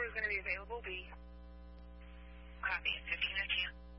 is going to be available, B. Copy. 1502.